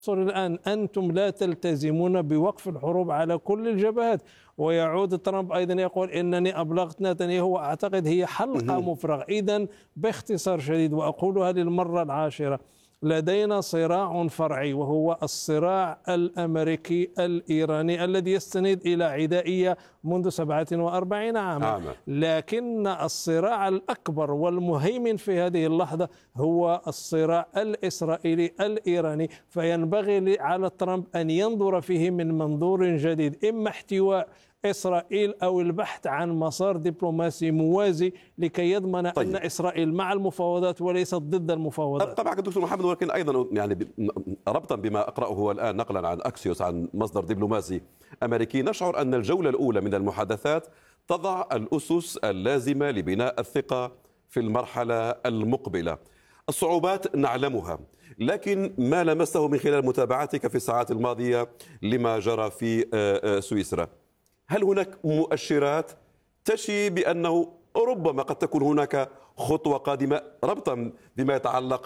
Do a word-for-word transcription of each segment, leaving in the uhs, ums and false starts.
الآن أنتم لا تلتزمون بوقف الحروب على كل الجبهات. ويعود ترامب أيضا يقول إنني أبلغت نتنياهو، وأعتقد هي حلقة مفرغة. إذن باختصار شديد وأقولها للمرة العاشرة، لدينا صراع فرعي وهو الصراع الأمريكي الإيراني الذي يستند إلى عدائية منذ سبعة وأربعين عاما، لكن الصراع الأكبر والمهيمن في هذه اللحظة هو الصراع الإسرائيلي الإيراني. فينبغي على ترامب أن ينظر فيه من منظور جديد، إما احتواء إسرائيل أو البحث عن مسار دبلوماسي موازي لكي يضمن طيب. أن إسرائيل مع المفاوضات وليست ضد المفاوضات. طبعا دكتور محمد، ولكن أيضا يعني ربطا بما أقرأه الآن نقلا عن أكسيوس عن مصدر دبلوماسي أمريكي، نشعر أن الجولة الأولى من المحادثات تضع الأسس اللازمة لبناء الثقة في المرحلة المقبلة. الصعوبات نعلمها، لكن ما لمسته من خلال متابعتك في الساعات الماضية لما جرى في سويسرا، هل هناك مؤشرات تشي بأنه ربما قد تكون هناك خطوة قادمة ربطا بما يتعلق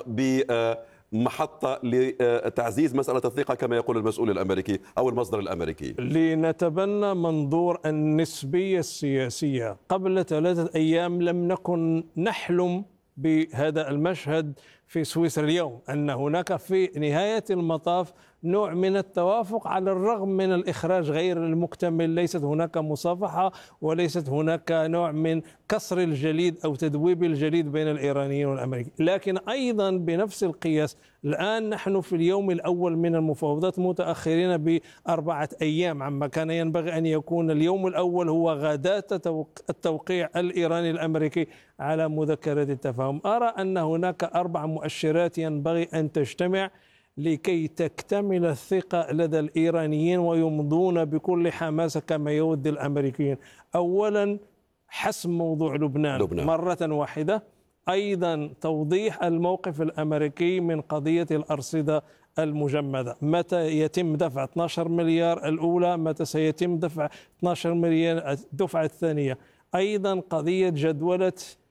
بمحطة لتعزيز مسألة الثقة كما يقول المسؤول الأمريكي أو المصدر الأمريكي؟ لنتبنى منظور النسبية السياسية، قبل ثلاثة أيام لم نكن نحلم بهذا المشهد في سويسرا اليوم، أن هناك في نهاية المطاف نوع من التوافق على الرغم من الإخراج غير المكتمل. ليست هناك مصافحة وليست هناك نوع من كسر الجليد أو تذويب الجليد بين الإيرانيين والأمريكيين، لكن أيضا بنفس القياس الآن نحن في اليوم الأول من المفاوضات متأخرين بأربعة أيام عما كان ينبغي أن يكون اليوم الأول هو غداة التوقيع الإيراني الأمريكي على مذكرة التفاهم. أرى أن هناك أربع مؤشرات ينبغي أن تجتمع لكي تكتمل الثقة لدى الإيرانيين ويمضون بكل حماسة كما يود الأمريكيين. أولا حسم موضوع لبنان, لبنان مرة واحدة، أيضا توضيح الموقف الأمريكي من قضية الأرصدة المجمدة، متى يتم دفع اثني عشر مليار الأولى، متى سيتم دفع اثني عشر مليار الدفعة الثانية، أيضا قضية جدولة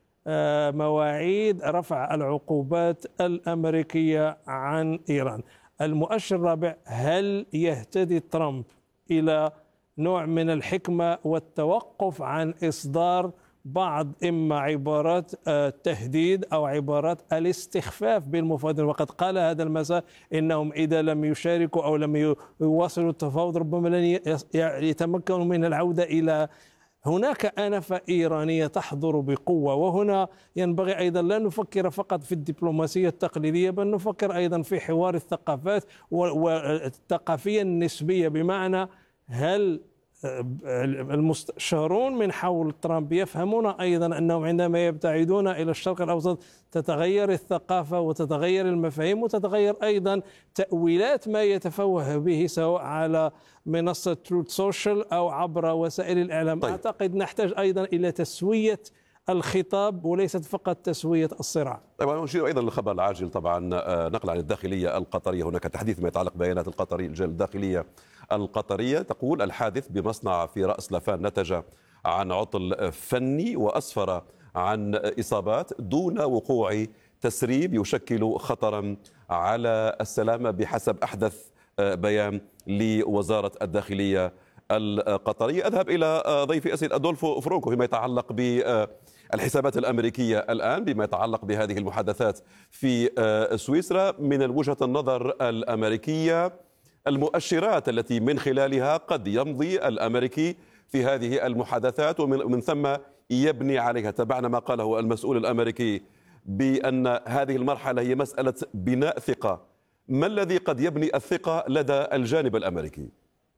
مواعيد رفع العقوبات الأمريكية عن إيران. المؤشر الرابع، هل يهتدي ترامب إلى نوع من الحكمة والتوقف عن إصدار بعض إما عبارات التهديد أو عبارات الاستخفاف بالمفاوضين، وقد قال هذا المساء إنهم إذا لم يشاركوا أو لم يواصلوا التفاوض ربما لن يتمكنوا من العودة إلى هناك أنفة إيرانية تحضر بقوة. وهنا ينبغي أيضا لا نفكر فقط في الدبلوماسية التقليدية، بل نفكر أيضا في حوار الثقافات والثقافية النسبية، بمعنى هل المستشارون من حول ترامب يفهمون أيضا أنهم عندما يبتعدون إلى الشرق الأوسط تتغير الثقافة وتتغير المفاهيم وتتغير أيضا تأويلات ما يتفوه به سواء على منصة تروث سوشيال أو عبر وسائل الإعلام. طيب. أعتقد نحتاج أيضا إلى تسوية الخطاب وليست فقط تسوية الصراع. طبعا نشير أيضا للخبر العاجل، طبعا نقل عن الداخلية القطرية، هناك تحديث ما يتعلق ببيانات القطري الداخلية القطرية، تقول الحادث بمصنع في رأس لافان نتج عن عطل فني وأسفر عن إصابات دون وقوع تسريب يشكل خطرا على السلامة بحسب أحدث بيان لوزارة الداخلية القطرية. أذهب إلى ضيفي السيد أدولفو فرونكو فيما يتعلق بالحسابات الأمريكية الآن بما يتعلق بهذه المحادثات في سويسرا من وجهة النظر الأمريكية، المؤشرات التي من خلالها قد يمضي الأمريكي في هذه المحادثات ومن ثم يبني عليها. تبعنا ما قاله المسؤول الأمريكي بأن هذه المرحلة هي مسألة بناء ثقة. ما الذي قد يبني الثقة لدى الجانب الأمريكي؟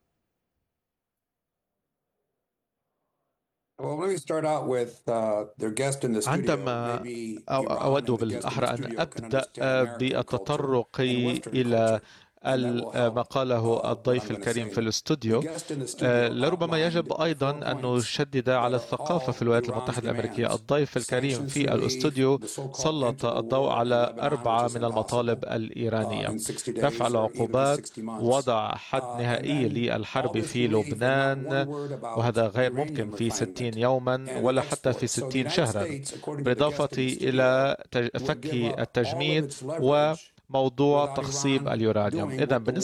عندما أود بالأحرى أن أبدأ بالتطرق إلى ما قاله الضيف الكريم في الاستوديو، لربما يجب أيضا أن نشدد على الثقافة في الولايات المتحدة الأمريكية. الضيف الكريم في الاستوديو سلط الضوء على أربعة من المطالب الإيرانية: رفع العقوبات، وضع حد نهائي للحرب في لبنان، وهذا غير ممكن في ستين يوما ولا حتى في ستين شهرا، بالإضافة إلى فك التجميد و موضوع تخصيب اليورانيوم. إذن بالنسبة